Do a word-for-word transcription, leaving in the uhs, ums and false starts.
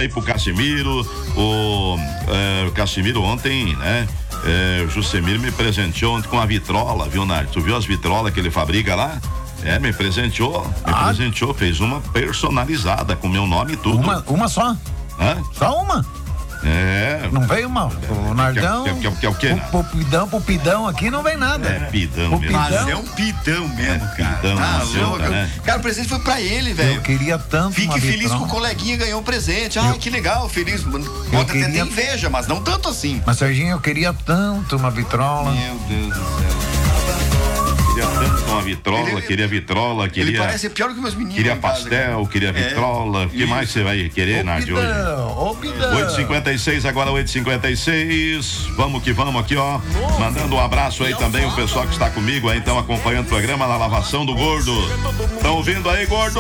aí pro Casimiro. O, é, o Casimiro ontem, né? É, o Jusemiro me presenteou ontem com a vitrola, viu, Nardo? Tu viu as vitrolas que ele fabrica lá? É, me presenteou, me ah. presenteou, fez uma personalizada com meu nome e tudo. Uma, uma só? Hã? Só uma? É. Não veio uma. O Nardão. Que, que, que, que é o quê? O pidão, pro pidão aqui não vem nada. É pidão mesmo. Mas é um pidão mesmo, é cara. Pidão, tá louco, né? Cara, o presente foi pra ele, velho. Eu queria tanto. Fique feliz vitrona. que o coleguinha ganhou um presente. Ah, eu... que legal, feliz. Pode até queria... ter inveja, mas não tanto assim. Mas, Serginho, eu queria tanto uma vitrola. Meu Deus do céu. Queria tanto uma vitrola, ele, queria vitrola, queria. Ele parece pior que meus meninos. Queria pastel, casa, queria vitrola. O é, que mais você vai querer, Nardi, hoje? Ô, bidão. oito e cinquenta e seis, agora oito e cinquenta e seis. Vamos que vamos aqui, ó. Mandando um abraço aí também, o pessoal que está comigo aí, então, acompanhando o programa na lavação do gordo. Estão ouvindo aí, gordo?